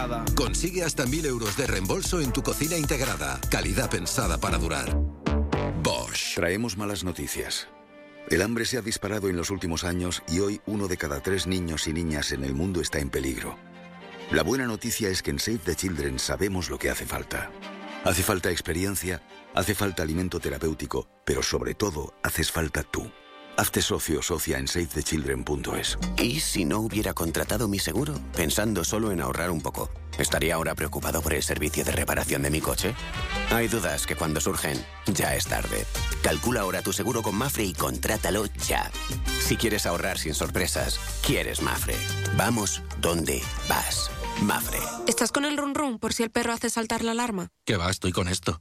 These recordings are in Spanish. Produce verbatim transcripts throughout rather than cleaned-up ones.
integrada. Consigue hasta mil euros de reembolso en tu cocina integrada. Calidad pensada para durar. Bosch. Traemos malas noticias. El hambre se ha disparado en los últimos años y hoy uno de cada tres niños y niñas en el mundo está en peligro. La buena noticia es que en Save the Children sabemos lo que hace falta. Hace falta experiencia, hace falta alimento terapéutico, pero sobre todo haces falta tú. Hazte socio o socia en save the children punto es. ¿Y si no hubiera contratado mi seguro? Pensando solo en ahorrar un poco. ¿Estaría ahora preocupado por el servicio de reparación de mi coche? Hay dudas que cuando surgen, ya es tarde. Calcula ahora tu seguro con Mafre y contrátalo ya. Si quieres ahorrar sin sorpresas, quieres Mafre. Vamos donde vas. Mafre. ¿Estás con el run run por si el perro hace saltar la alarma? ¿Qué va? Estoy con esto.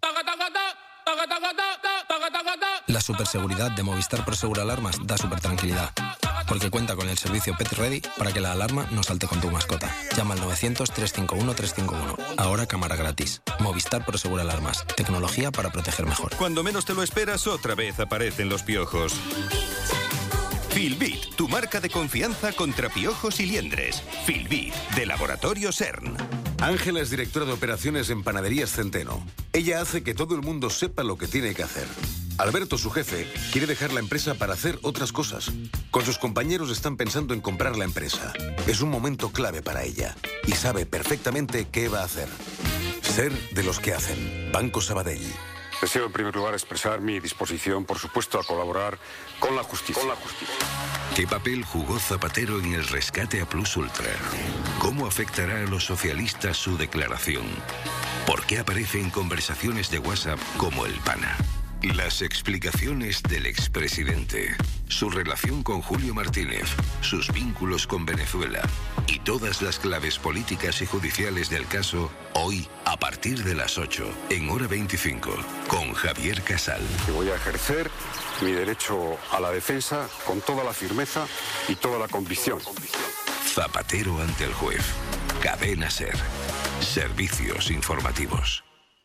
La superseguridad de Movistar Prosegur Alarmas da super tranquilidad, porque cuenta con el servicio Pet Ready para que la alarma no salte con tu mascota. Llama al novecientos, trescientos cincuenta y uno, trescientos cincuenta y uno. Ahora cámara gratis. Movistar Prosegur Alarmas. Tecnología para proteger mejor. Cuando menos te lo esperas, otra vez aparecen los piojos. Filbit, tu marca de confianza contra piojos y liendres. Filbit, de Laboratorio CERN. Ángela es directora de operaciones en Panaderías Centeno. Ella hace que todo el mundo sepa lo que tiene que hacer. Alberto, su jefe, quiere dejar la empresa para hacer otras cosas. Con sus compañeros están pensando en comprar la empresa. Es un momento clave para ella y sabe perfectamente qué va a hacer. Ser de los que hacen. Banco Sabadell. Deseo en primer lugar expresar mi disposición, por supuesto, a colaborar con la justicia. Con la justicia. ¿Qué papel jugó Zapatero en el rescate a Plus Ultra? ¿Cómo afectará a los socialistas su declaración? ¿Por qué aparece en conversaciones de WhatsApp como el pana? Las explicaciones del expresidente, su relación con Julio Martínez, sus vínculos con Venezuela y todas las claves políticas y judiciales del caso, hoy a partir de las ocho, en Hora veinticinco, con Javier Casal. Que voy a ejercer mi derecho a la defensa con toda la firmeza y toda la convicción. Zapatero ante el juez. Cadena SER. Servicios informativos.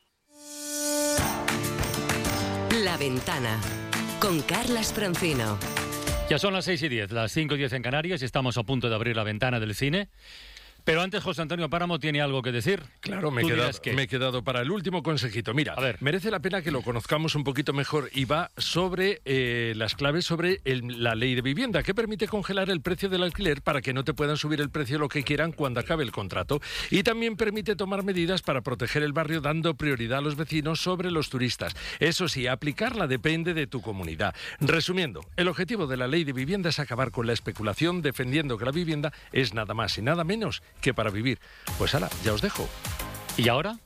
La Ventana, con Carlas Francino. Ya son las seis y diez, las cinco y diez en Canarias, y estamos a punto de abrir la ventana del cine. Pero antes José Antonio Páramo tiene algo que decir. Claro, me he, quedado, me he quedado para el último consejito. Mira, a ver. Merece la pena que lo conozcamos un poquito mejor y va sobre eh, las claves sobre el, la ley de vivienda, que permite congelar el precio del alquiler para que no te puedan subir el precio lo que quieran cuando acabe el contrato. Y también permite tomar medidas para proteger el barrio dando prioridad a los vecinos sobre los turistas. Eso sí, aplicarla depende de tu comunidad. Resumiendo, el objetivo de la ley de vivienda es acabar con la especulación defendiendo que la vivienda es nada más y nada menos que para vivir. Pues ahora, ya os dejo. ¿Y ahora?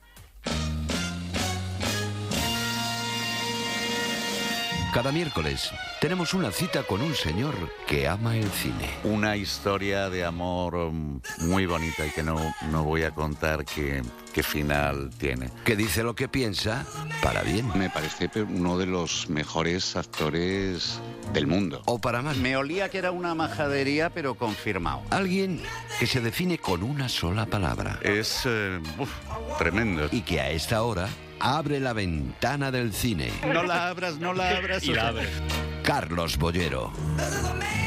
Cada miércoles tenemos una cita con un señor que ama el cine. Una historia de amor muy bonita y que no, no voy a contar qué, qué final tiene. Que dice lo que piensa para bien. Me parece uno de los mejores actores del mundo. O para mal. Me olía que era una majadería, pero confirmado. Alguien que se define con una sola palabra. Es eh, uf, tremendo. Y que a esta hora abre la ventana del cine. No la abras, no la abras. Y la abres. Carlos Bollero.